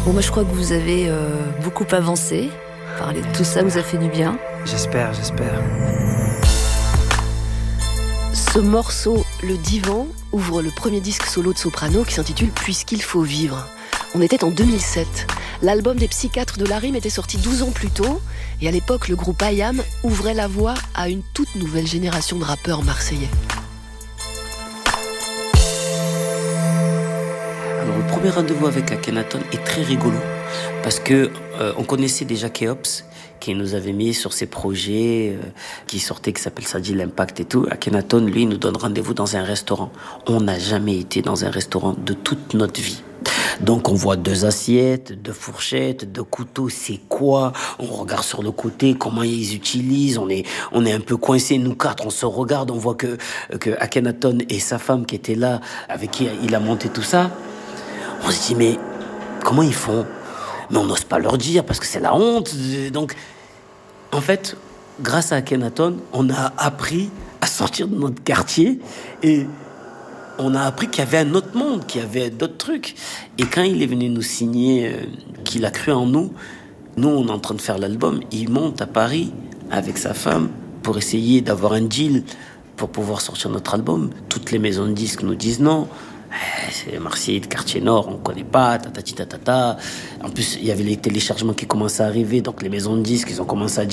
Bon, moi je crois que vous avez beaucoup avancé. Parler de tout ça vous a fait du bien. J'espère. Ce morceau, Le Divan, ouvre le premier disque solo de soprano qui s'intitule Puisqu'il faut vivre. On était en 2007. L'album des Psychiatres de la Rime était sorti 12 ans plus tôt, et à l'époque, le groupe IAM ouvrait la voie à une toute nouvelle génération de rappeurs marseillais. Alors, le premier rendez-vous avec Akhenaton est très rigolo, parce que on connaissait déjà Keops, qui nous avait mis sur ses projets qui sortaient, qui s'appelle Sadi l'Impact et tout. Akhenaton, lui, nous donne rendez-vous dans un restaurant. On n'a jamais été dans un restaurant de toute notre vie. Donc on voit 2 assiettes, 2 fourchettes, 2 couteaux, c'est quoi? On regarde sur le côté, comment ils utilisent, on est un peu coincés, nous 4, on se regarde, on voit que Akhenaton et sa femme qui étaient là, avec qui il a monté tout ça, on se dit mais comment ils font? Mais on n'ose pas leur dire parce que c'est la honte. Donc en fait, grâce à Akhenaton, on a appris à sortir de notre quartier et on a appris qu'il y avait un autre monde, qu'il y avait d'autres trucs. Et quand il est venu nous signer, qu'il a cru en nous, on est en train de faire l'album, il monte à Paris avec sa femme pour essayer d'avoir un deal pour pouvoir sortir notre album. Toutes les maisons de disques nous disent non. C'est Marseille, quartier nord, on connaît pas, tatati tatata. En plus, il y avait les téléchargements qui commençaient à arriver, donc les maisons de disques, ils ont commencé à dire